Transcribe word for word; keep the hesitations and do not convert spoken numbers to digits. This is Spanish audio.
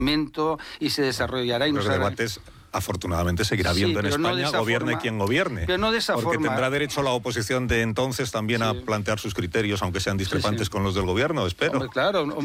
y se desarrollará y Los nos hará... debates, afortunadamente, seguirá habiendo sí, en España, no gobierne forma, quien gobierne. Pero no de esa porque forma. tendrá derecho la oposición de entonces también sí. a plantear sus criterios, aunque sean discrepantes sí, sí. con los del gobierno, espero. Hombre, claro.